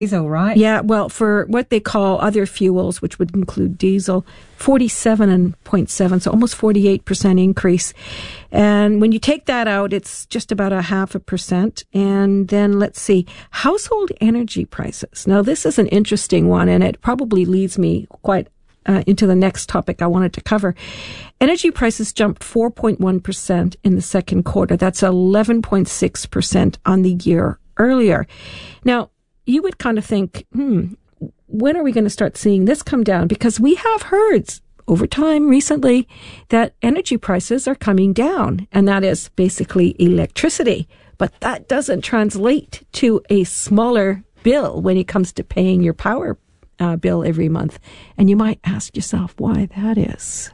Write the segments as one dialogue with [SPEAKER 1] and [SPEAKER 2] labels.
[SPEAKER 1] Diesel, right?
[SPEAKER 2] Yeah, well, for what they call other fuels, which would include diesel, 47.7, so almost 48% increase. And when you take that out, it's just about 0.5%. And then let's see, household energy prices. Now, this is an interesting one, and it probably leads me quite into the next topic I wanted to cover. Energy prices jumped 4.1% in the second quarter. That's 11.6% on the year earlier. Now, you would kind of think, when are we going to start seeing this come down? Because we have heard over time recently that energy prices are coming down, and that is basically electricity. But that doesn't translate to a smaller bill when it comes to paying your power bill every month. And you might ask yourself why that is.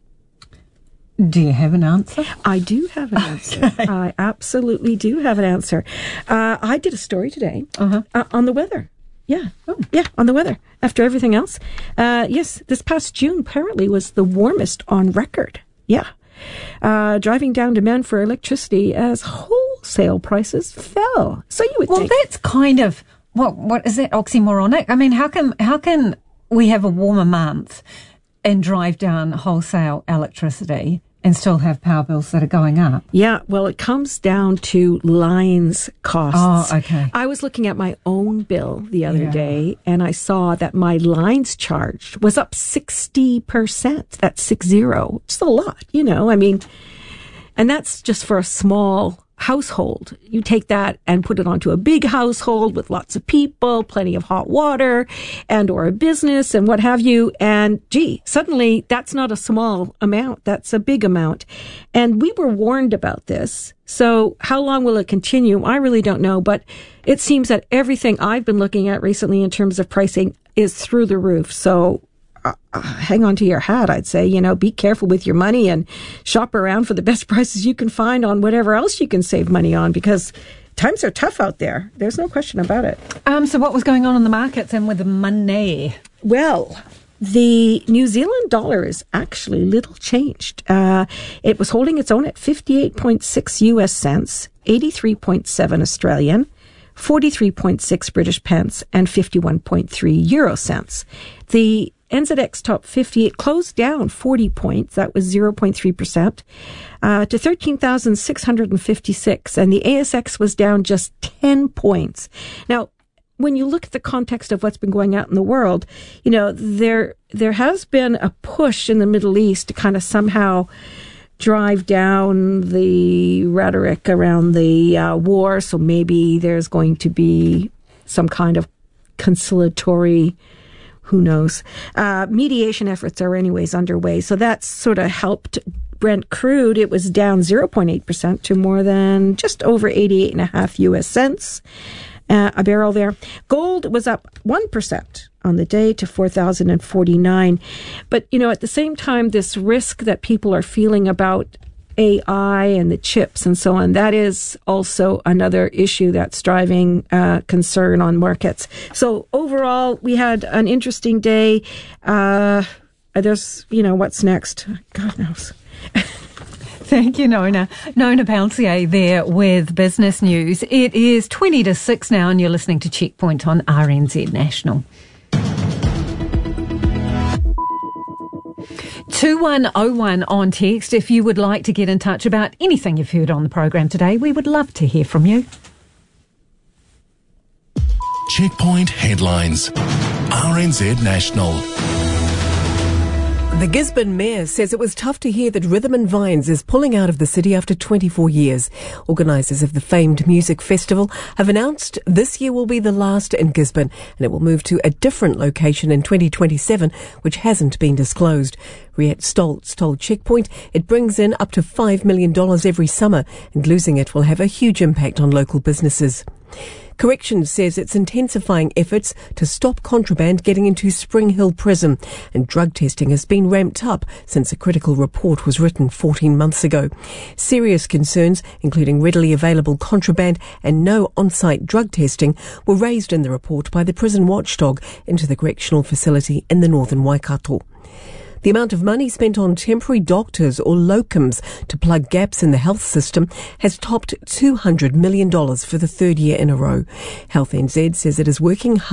[SPEAKER 1] Do you have an answer?
[SPEAKER 2] I do have an answer. Okay. I absolutely do have an answer. I did a story today on the weather. Yeah. Oh. Yeah, on the weather. After everything else. Yes, this past June apparently was the warmest on record. Yeah. Driving down demand for electricity as wholesale prices fell. So you would think.
[SPEAKER 1] Well, that's kind of, what is that oxymoronic? I mean, how can we have a warmer month and drive down wholesale electricity and still have power bills that are going up?
[SPEAKER 2] Yeah, well, it comes down to lines costs.
[SPEAKER 1] Oh, okay.
[SPEAKER 2] I was looking at my own bill the other day, and I saw that my lines charge was up 60%. That's 60. It's a lot, I mean, and that's just for a small household. You take that and put it onto a big household with lots of people, plenty of hot water, and or a business and what have you. And suddenly that's not a small amount. That's a big amount. And we were warned about this. So how long will it continue? I really don't know, but it seems that everything I've been looking at recently in terms of pricing is through the roof. So hang on to your hat, I'd say, be careful with your money and shop around for the best prices you can find on whatever else you can save money on, because times are tough out there. There's no question about it.
[SPEAKER 1] So what was going on in the markets and with the money?
[SPEAKER 2] Well, the New Zealand dollar is actually little changed. It was holding its own at 58.6 US cents, 83.7 Australian, 43.6 British pence, and 51.3 euro cents. The NZX Top 50, it closed down 40 points. That was 0.3%, to 13,656. And the ASX was down just 10 points. Now, when you look at the context of what's been going on in the world, there has been a push in the Middle East to kind of somehow drive down the rhetoric around the war. So maybe there's going to be some kind of conciliatory, who knows, mediation efforts are anyways underway. So that's sort of helped Brent crude. It was down 0.8% to more than just over 88.5 US cents a barrel there. Gold was up 1% on the day to 4,049. But, at the same time, this risk that people are feeling about AI and the chips and so on, that is also another issue that's driving concern on markets. So overall, we had an interesting day. There's, what's next? God knows.
[SPEAKER 1] Thank you, Nona. Nona Pelletier there with business news. It is 20 to 6 now, and you're listening to Checkpoint on RNZ National. 2101 on text. If you would like to get in touch about anything you've heard on the program today, we would love to hear from you.
[SPEAKER 3] Checkpoint headlines. RNZ National.
[SPEAKER 4] The Gisborne Mayor says it was tough to hear that Rhythm and Vines is pulling out of the city after 24 years. Organisers of the famed music festival have announced this year will be the last in Gisborne, and it will move to a different location in 2027, which hasn't been disclosed. Riet Stoltz told Checkpoint it brings in up to $5 million every summer, and losing it will have a huge impact on local businesses. Corrections says it's intensifying efforts to stop contraband getting into Spring Hill Prison, and drug testing has been ramped up since a critical report was written 14 months ago. Serious concerns, including readily available contraband and no on-site drug testing, were raised in the report by the prison watchdog into the correctional facility in the northern Waikato. The amount of money spent on temporary doctors or locums to plug gaps in the health system has topped $200 million for the third year in a row. Health NZ says it is working hard